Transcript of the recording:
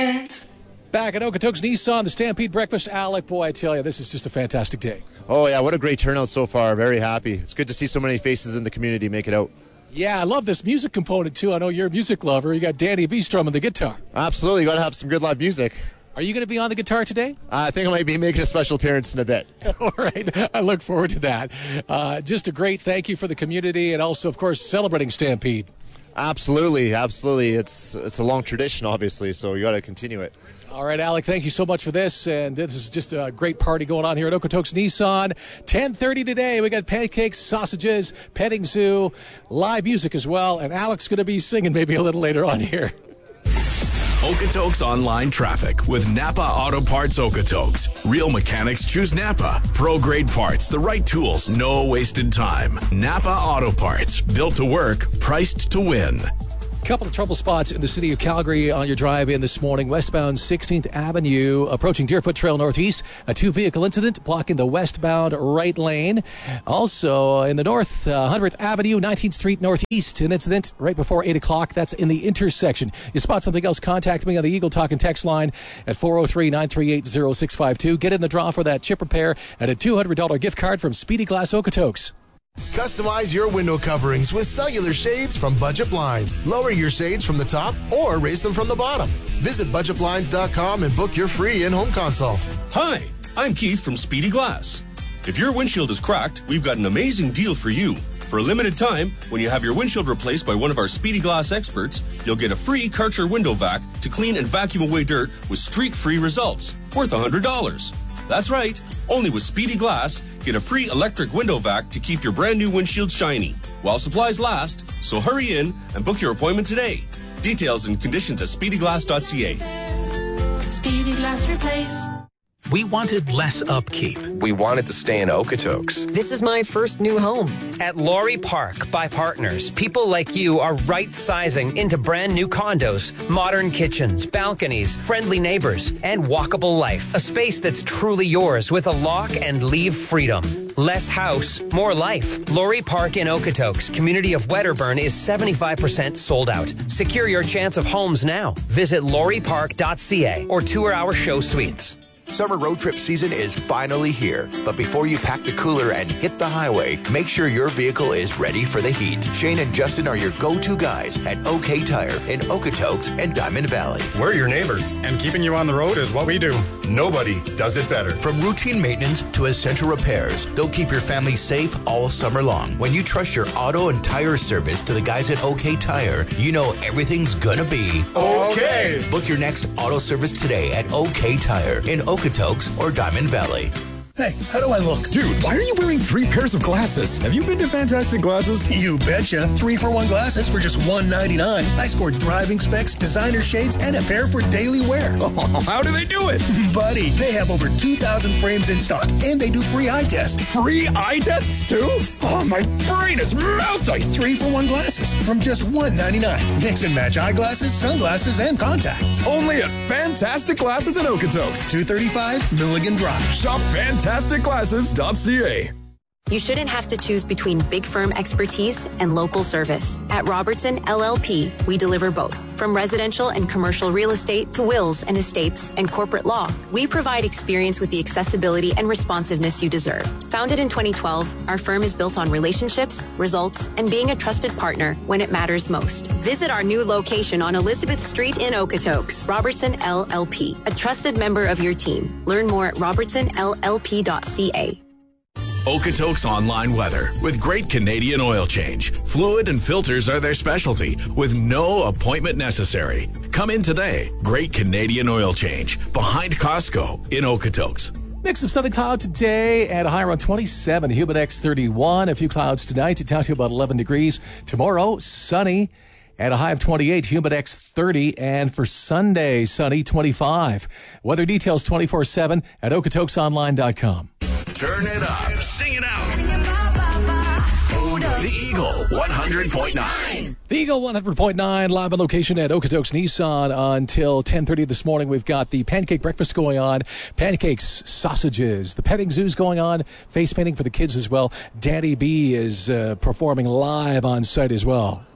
dance. Back at Okotoks Nissan, the Stampede Breakfast. Alec, boy, I tell you, this is just a fantastic day. Oh, yeah, what a great turnout so far. Very happy. It's good to see so many faces in the community make it out. Yeah, I love this music component, too. I know you're a music lover. You got Danny B strumming the guitar. Absolutely. You got to have some good live music. Are you going to be on the guitar today? I think I might be making a special appearance in a bit. All right. I look forward to that. Just a great thank you for the community and also, of course, celebrating Stampede. Absolutely. It's a long tradition, obviously, so you got to continue it. All right, Alec, thank you so much for this. And this is just a great party going on here at Okotoks Nissan. 10:30 today. We got pancakes, sausages, petting zoo, live music as well. And Alec's going to be singing maybe a little later on here. Okotoks Online Traffic with Napa Auto Parts Okotoks. Real mechanics choose Napa. Pro-grade parts, the right tools, no wasted time. Napa Auto Parts. Built to work, priced to win. Couple of trouble spots in the city of Calgary on your drive in this morning. Westbound 16th Avenue, approaching Deerfoot Trail Northeast. A two-vehicle incident blocking the westbound right lane. Also, in the north, 100th Avenue, 19th Street Northeast. An incident right before 8 o'clock. That's in the intersection. You spot something else, contact me on the Eagle Talk and text line at 403-938-0652. Get in the draw for that chip repair and a $200 gift card from Speedy Glass Okotoks. Customize your window coverings with cellular shades from Budget Blinds. Lower your shades from the top or raise them from the bottom. Visit budgetblinds.com and book your free in-home consult. Hi, I'm Keith from Speedy Glass. If your windshield is cracked, we've got an amazing deal for you. For a limited time, when you have your windshield replaced by one of our Speedy Glass experts, you'll get a free Karcher window vac to clean and vacuum away dirt with streak-free results, worth $100. That's right. Only with Speedy Glass, get a free electric window vac to keep your brand new windshield shiny while supplies last. So hurry in and book your appointment today. Details and conditions at speedyglass.ca. Speedy Glass Replace. We wanted less upkeep. We wanted to stay in Okotoks. This is my first new home. At Laurie Park by Partners, people like you are right-sizing into brand new condos, modern kitchens, balconies, friendly neighbors, and walkable life. A space that's truly yours with a lock and leave freedom. Less house, more life. Laurie Park in Okotoks, community of Wedderburn, is 75% sold out. Secure your chance of homes now. Visit lauriepark.ca or tour our show suites. Summer road trip season is finally here. But before you pack the cooler and hit the highway, make sure your vehicle is ready for the heat. Shane and Justin are your go-to guys at OK Tire in Okotoks and Diamond Valley. We're your neighbors, and keeping you on the road is what we do. Nobody does it better. From routine maintenance to essential repairs, they'll keep your family safe all summer long. When you trust your auto and tire service to the guys at OK Tire, you know everything's gonna be okay. Book your next auto service today at OK Tire in Okotoks or Diamond Valley. Hey, how do I look? Dude, why are you wearing 3 pairs of glasses? Have you been to Fantastic Glasses? You betcha. 3-for-1 glasses for just $1.99. I scored driving specs, designer shades, and a pair for daily wear. Oh, how do they do it? Buddy, they have over 2,000 frames in stock, and they do free eye tests. Free eye tests, too? Oh, my brain is melting. 3-for-1 glasses from just $1.99. Mix and match eyeglasses, sunglasses, and contacts. Only at Fantastic Glasses in Okotoks. 235 Milligan Drive. Shop fantasticglasses.ca. You shouldn't have to choose between big firm expertise and local service. At Robertson LLP, we deliver both. From residential and commercial real estate to wills and estates and corporate law, we provide experience with the accessibility and responsiveness you deserve. Founded in 2012, our firm is built on relationships, results, and being a trusted partner when it matters most. Visit our new location on Elizabeth Street in Okotoks. Robertson LLP, a trusted member of your team. Learn more at robertsonllp.ca. Okotoks Online Weather with Great Canadian Oil Change. Fluid and filters are their specialty with no appointment necessary. Come in today. Great Canadian Oil Change behind Costco in Okotoks. Mix of sun and cloud today and a high around 27. Humidex 31. A few clouds tonight. Down to about 11 degrees. Tomorrow, sunny and a high of 28. Humidex 30. And for Sunday, sunny 25. Weather details 24/7 at okotoksonline.com. Turn it up. Sing it out. The Eagle 100.9. The Eagle 100.9 live on location at Okotoks Nissan until 10:30 this morning. We've got the pancake breakfast going on. Pancakes, sausages, the petting zoo's going on. Face painting for the kids as well. Daddy B is performing live on site as well.